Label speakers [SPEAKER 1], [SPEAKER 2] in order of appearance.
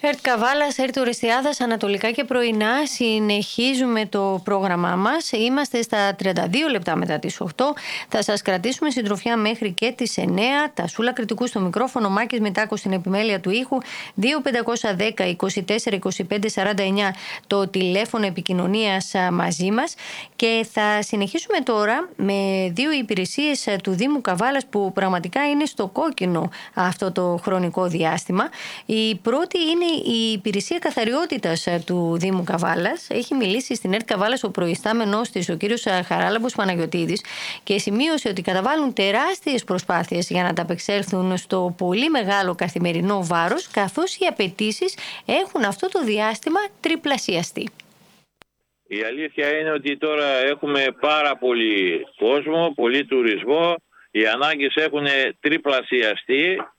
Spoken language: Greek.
[SPEAKER 1] ΕΡΤ Καβάλας, ΕΡΤ Ορεστιάδας, ανατολικά και πρωινά. Συνεχίζουμε το πρόγραμμά μας. Είμαστε στα 32 λεπτά μετά τις 8. Θα σας κρατήσουμε συντροφιά μέχρι και τις 9. Τασούλα Κρητικού στο μικρόφωνο, Μάκης Μητάκος στην επιμέλεια του ήχου. 2510 24 25 49 το τηλέφωνο επικοινωνίας μαζί μας. Και θα συνεχίσουμε τώρα με δύο υπηρεσίες του Δήμου Καβάλας που πραγματικά είναι στο κόκκινο αυτό το χρονικό διάστημα. Η πρώτη είναι η υπηρεσία καθαριότητας του Δήμου Καβάλας. Έχει μιλήσει στην ΕΡΤ Καβάλας ο προϊστάμενος της, ο κύριος Χαράλαμπος Παναγιωτίδης, και σημείωσε ότι καταβάλουν τεράστιες προσπάθειες για να ανταπεξέλθουν στο πολύ μεγάλο καθημερινό βάρος, καθώς οι απαιτήσεις έχουν αυτό το διάστημα τριπλασιαστεί.
[SPEAKER 2] Η αλήθεια είναι ότι τώρα έχουμε πάρα πολύ κόσμο, πολύ τουρισμό. Οι ανάγκες έχουν τριπλασιαστεί